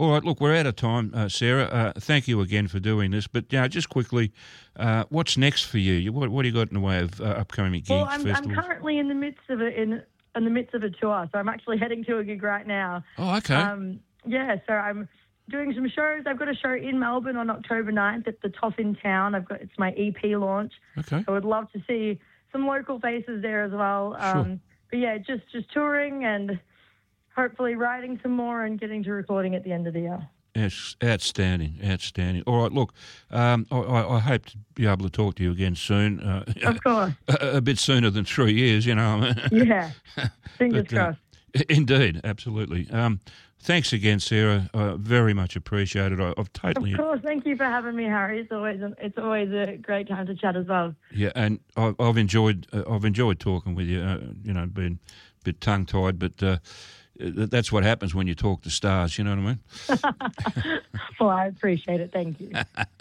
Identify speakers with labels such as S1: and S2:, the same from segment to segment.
S1: All right, look, we're out of time, Sarah. Thank you again for doing this. But just quickly, what's next for you? What do you got in the way of upcoming gigs, festivals?
S2: I'm currently in the midst of a tour, so I'm actually heading to a gig right now.
S1: Oh, okay.
S2: So I'm doing some shows. I've got a show in Melbourne on October 9th at the Toff in Town. It's my EP launch.
S1: Okay.
S2: I would love to see some local faces there as well.
S1: Sure.
S2: But yeah, just touring and hopefully writing some more and getting to recording at the end of the year.
S1: Yes, outstanding. All right, look, I hope to be able to talk to you again soon.
S2: Of course.
S1: A bit sooner than 3 years,
S2: Yeah, fingers crossed.
S1: Indeed, absolutely. Thanks again, Sarah. Very much appreciated. I've totally.
S2: Of course, thank you for having me, Harry. It's always a great time to chat as well.
S1: Yeah, and I've enjoyed talking with you. Been a bit tongue tied, but. That's what happens when you talk to stars, you know what I
S2: mean? Well, I appreciate it. Thank you.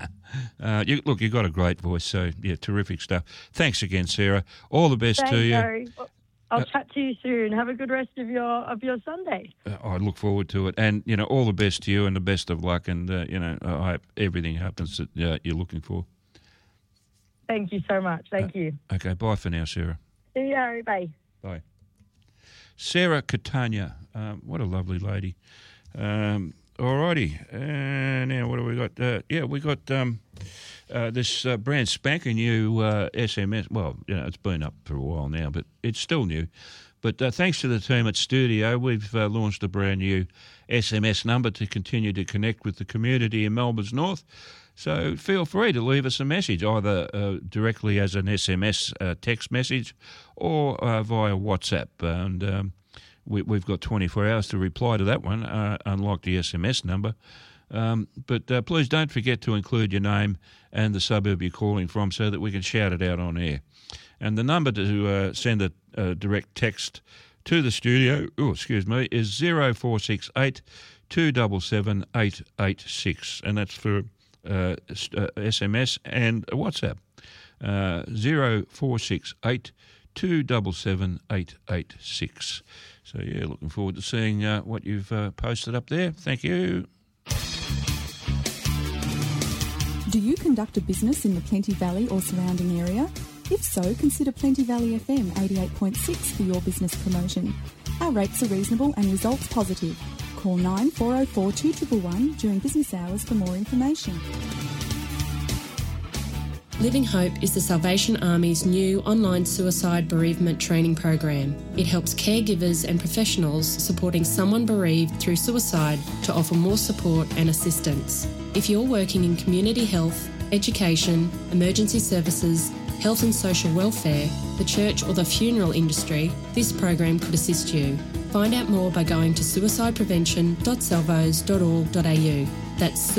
S1: You've got a great voice, so, yeah, terrific stuff. Thanks again, Sarah. All the best to you.
S2: Harry. I'll chat to you soon. Have a good rest of your Sunday.
S1: I look forward to it. And, all the best to you and the best of luck. And, I hope everything happens that you're looking for.
S2: Thank you so much. Thank you.
S1: Okay, bye for now, Sarah.
S2: See you, Harry. Bye.
S1: Bye. Sarah Catania, what a lovely lady. All righty, now what have we got? We got this brand spanking new SMS. Well, it's been up for a while now, but it's still new. But thanks to the team at Studio, we've launched a brand new SMS number to continue to connect with the community in Melbourne's north. So feel free to leave us a message, either directly as an SMS text message or via WhatsApp. And we've got 24 hours to reply to that one, unlike the SMS number. But please don't forget to include your name and the suburb you're calling from so that we can shout it out on air. And the number to send a direct text to the studio, is 0468 277 886. And that's for SMS and WhatsApp, 0468 277 886. So, yeah, looking forward to seeing what you've posted up there. Thank you.
S3: Do you conduct a business in the Plenty Valley or surrounding area? If so, consider Plenty Valley FM 88.6 for your business promotion. Our rates are reasonable and results positive. Call 9404 2111 during business hours for more information.
S4: Living Hope is the Salvation Army's new online suicide bereavement training program. It helps caregivers and professionals supporting someone bereaved through suicide to offer more support and assistance. If you're working in community health, education, emergency services, health and social welfare, the church or the funeral industry, this program could assist you. Find out more by going to suicideprevention.salvos.org.au. That's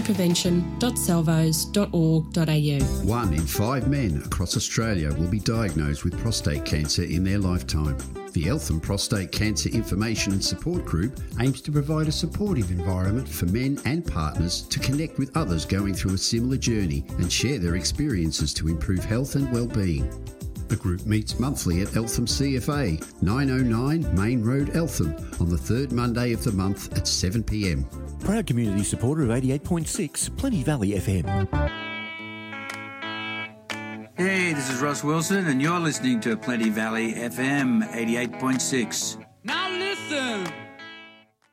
S4: suicideprevention.salvos.org.au.
S5: 1 in 5 men across Australia will be diagnosed with prostate cancer in their lifetime. The Eltham Prostate Cancer Information and Support Group aims to provide a supportive environment for men and partners to connect with others going through a similar journey and share their experiences to improve health and well-being. The group meets monthly at Eltham CFA, 909 Main Road, Eltham, on the third Monday of the month at 7 p.m.
S6: Proud community supporter of 88.6 Plenty Valley FM.
S7: Hey, this is Ross Wilson, and you're listening to Plenty Valley FM 88.6.